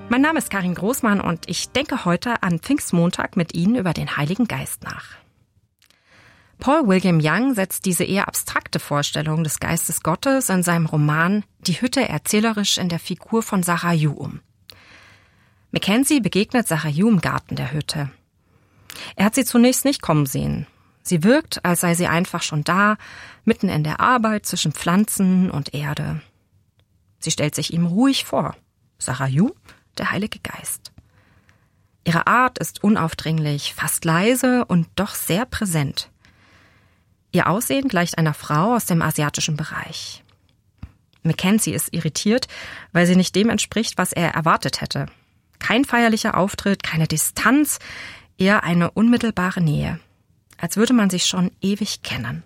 Mein Name ist Karin Großmann und ich denke heute an Pfingstmontag mit Ihnen über den Heiligen Geist nach. Paul William Young setzt diese eher abstrakte Vorstellung des Geistes Gottes in seinem Roman Die Hütte erzählerisch in der Figur von Sarayu um. Mackenzie begegnet Sarayu im Garten der Hütte. Er hat sie zunächst nicht kommen sehen. Sie wirkt, als sei sie einfach schon da, mitten in der Arbeit zwischen Pflanzen und Erde. Sie stellt sich ihm ruhig vor. Sarayu, der Heilige Geist. Ihre Art ist unaufdringlich, fast leise und doch sehr präsent. Ihr Aussehen gleicht einer Frau aus dem asiatischen Bereich. Mackenzie ist irritiert, weil sie nicht dem entspricht, was er erwartet hätte. Kein feierlicher Auftritt, keine Distanz, eher eine unmittelbare Nähe. Als würde man sich schon ewig kennen.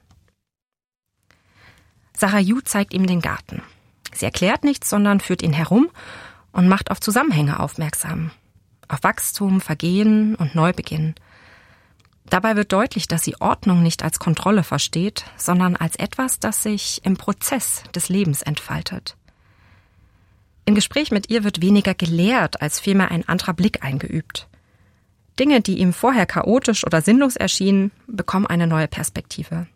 Sarayu zeigt ihm den Garten. Sie erklärt nichts, sondern führt ihn herum und macht auf Zusammenhänge aufmerksam. Auf Wachstum, Vergehen und Neubeginn. Dabei wird deutlich, dass sie Ordnung nicht als Kontrolle versteht, sondern als etwas, das sich im Prozess des Lebens entfaltet. Im Gespräch mit ihr wird weniger gelehrt, als vielmehr ein anderer Blick eingeübt. Dinge, die ihm vorher chaotisch oder sinnlos erschienen, bekommen eine neue Perspektive.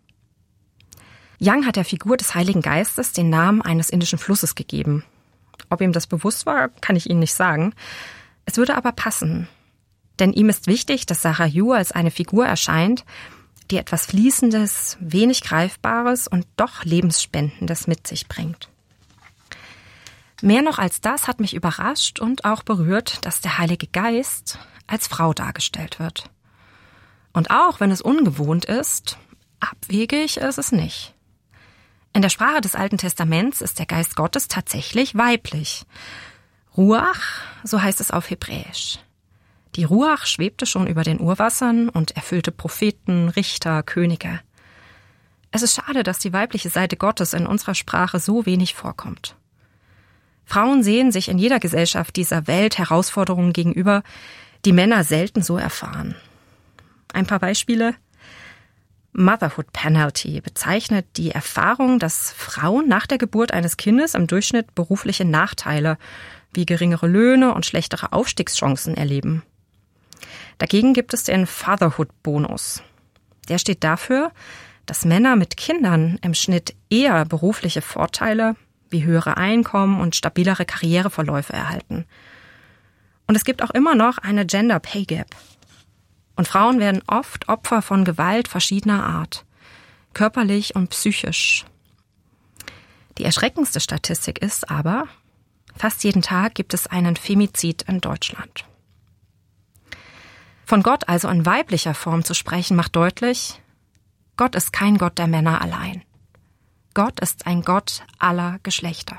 Young hat der Figur des Heiligen Geistes den Namen eines indischen Flusses gegeben. Ob ihm das bewusst war, kann ich Ihnen nicht sagen. Es würde aber passen. Denn ihm ist wichtig, dass Sarayu als eine Figur erscheint, die etwas Fließendes, wenig Greifbares und doch Lebensspendendes mit sich bringt. Mehr noch als das hat mich überrascht und auch berührt, dass der Heilige Geist als Frau dargestellt wird. Und auch wenn es ungewohnt ist, abwegig ist es nicht. In der Sprache des Alten Testaments ist der Geist Gottes tatsächlich weiblich. Ruach, so heißt es auf Hebräisch. Die Ruach schwebte schon über den Urwassern und erfüllte Propheten, Richter, Könige. Es ist schade, dass die weibliche Seite Gottes in unserer Sprache so wenig vorkommt. Frauen sehen sich in jeder Gesellschaft dieser Welt Herausforderungen gegenüber, die Männer selten so erfahren. Ein paar Beispiele. Motherhood Penalty bezeichnet die Erfahrung, dass Frauen nach der Geburt eines Kindes im Durchschnitt berufliche Nachteile wie geringere Löhne und schlechtere Aufstiegschancen erleben. Dagegen gibt es den Fatherhood-Bonus. Der steht dafür, dass Männer mit Kindern im Schnitt eher berufliche Vorteile wie höhere Einkommen und stabilere Karriereverläufe erhalten. Und es gibt auch immer noch eine Gender Pay Gap. Und Frauen werden oft Opfer von Gewalt verschiedener Art, körperlich und psychisch. Die erschreckendste Statistik ist aber, fast jeden Tag gibt es einen Femizid in Deutschland. Von Gott also in weiblicher Form zu sprechen, macht deutlich, Gott ist kein Gott der Männer allein. Gott ist ein Gott aller Geschlechter.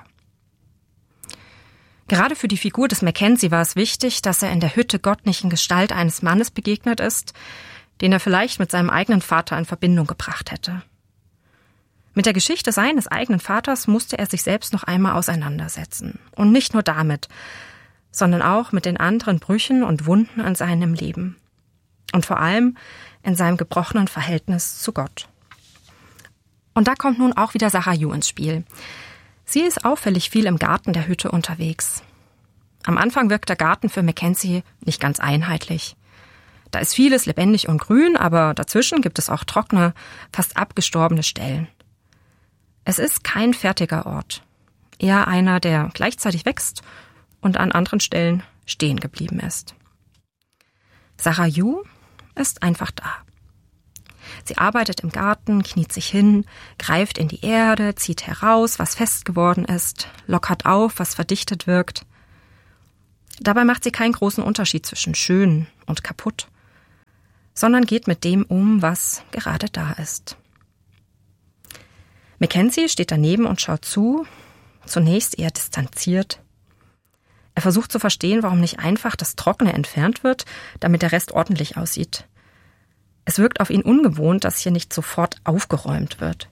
Gerade für die Figur des Mackenzie war es wichtig, dass er in der Hütte Gott nicht in Gestalt eines Mannes begegnet ist, den er vielleicht mit seinem eigenen Vater in Verbindung gebracht hätte. Mit der Geschichte seines eigenen Vaters musste er sich selbst noch einmal auseinandersetzen. Und nicht nur damit, sondern auch mit den anderen Brüchen und Wunden in seinem Leben. Und vor allem in seinem gebrochenen Verhältnis zu Gott. Und da kommt nun auch wieder Sarayu ins Spiel. Sie ist auffällig viel im Garten der Hütte unterwegs. Am Anfang wirkt der Garten für Mackenzie nicht ganz einheitlich. Da ist vieles lebendig und grün, aber dazwischen gibt es auch trockene, fast abgestorbene Stellen. Es ist kein fertiger Ort, eher einer, der gleichzeitig wächst und an anderen Stellen stehen geblieben ist. Sarayu ist einfach da. Sie arbeitet im Garten, kniet sich hin, greift in die Erde, zieht heraus, was fest geworden ist, lockert auf, was verdichtet wirkt. Dabei macht sie keinen großen Unterschied zwischen schön und kaputt, sondern geht mit dem um, was gerade da ist. Mackenzie steht daneben und schaut zu, zunächst eher distanziert. Er versucht zu verstehen, warum nicht einfach das Trockene entfernt wird, damit der Rest ordentlich aussieht. Es wirkt auf ihn ungewohnt, dass hier nicht sofort aufgeräumt wird.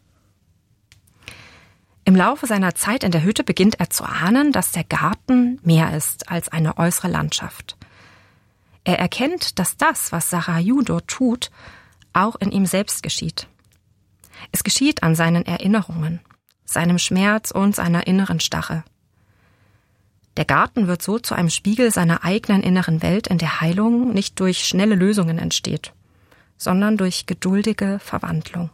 Im Laufe seiner Zeit in der Hütte beginnt er zu ahnen, dass der Garten mehr ist als eine äußere Landschaft. Er erkennt, dass das, was Sarayu dort tut, auch in ihm selbst geschieht. Es geschieht an seinen Erinnerungen, seinem Schmerz und seiner inneren Starre. Der Garten wird so zu einem Spiegel seiner eigenen inneren Welt, in der Heilung nicht durch schnelle Lösungen entsteht, sondern durch geduldige Verwandlung.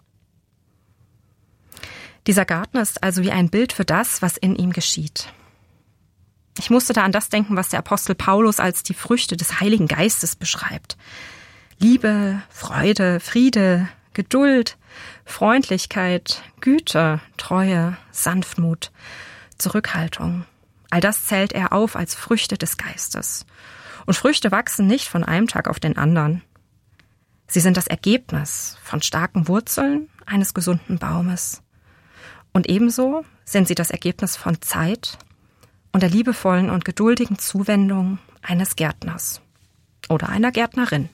Dieser Garten ist also wie ein Bild für das, was in ihm geschieht. Ich musste da an das denken, was der Apostel Paulus als die Früchte des Heiligen Geistes beschreibt. Liebe, Freude, Friede, Geduld, Freundlichkeit, Güte, Treue, Sanftmut, Zurückhaltung. All das zählt er auf als Früchte des Geistes. Und Früchte wachsen nicht von einem Tag auf den anderen. Sie sind das Ergebnis von starken Wurzeln eines gesunden Baumes. Und ebenso sind sie das Ergebnis von Zeit und der liebevollen und geduldigen Zuwendung eines Gärtners oder einer Gärtnerin.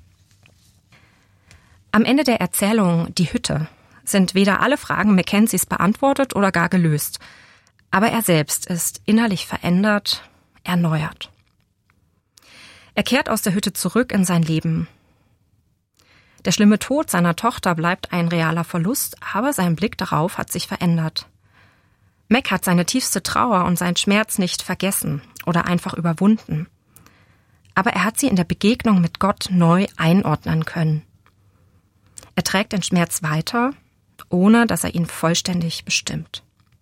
Am Ende der Erzählung Die Hütte sind weder alle Fragen Mackenzies beantwortet oder gar gelöst, aber er selbst ist innerlich verändert, erneuert. Er kehrt aus der Hütte zurück in sein Leben. Der schlimme Tod seiner Tochter bleibt ein realer Verlust, aber sein Blick darauf hat sich verändert. Mac hat seine tiefste Trauer und seinen Schmerz nicht vergessen oder einfach überwunden. Aber er hat sie in der Begegnung mit Gott neu einordnen können. Er trägt den Schmerz weiter, ohne dass er ihn vollständig bestimmt.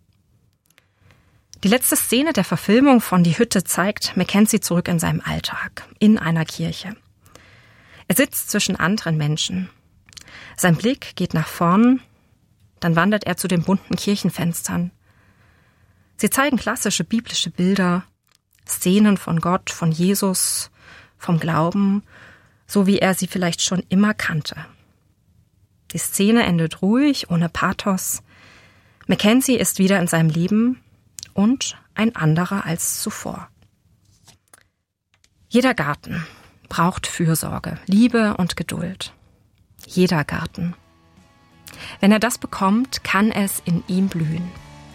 Die letzte Szene der Verfilmung von Die Hütte zeigt Mackenzie zurück in seinem Alltag, in einer Kirche. Er sitzt zwischen anderen Menschen. Sein Blick geht nach vorn, dann wandert er zu den bunten Kirchenfenstern. Sie zeigen klassische biblische Bilder, Szenen von Gott, von Jesus, vom Glauben, so wie er sie vielleicht schon immer kannte. Die Szene endet ruhig, ohne Pathos. Mackenzie ist wieder in seinem Leben und ein anderer als zuvor. Jeder Garten braucht Fürsorge, Liebe und Geduld. Jeder Garten. Wenn er das bekommt, kann es in ihm blühen.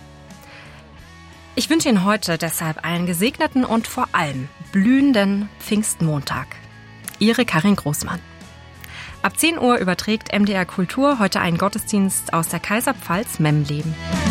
Ich wünsche Ihnen heute deshalb einen gesegneten und vor allem blühenden Pfingstmontag. Ihre Karin Großmann. Ab 10 Uhr überträgt MDR Kultur heute einen Gottesdienst aus der Kaiserpfalz Memleben.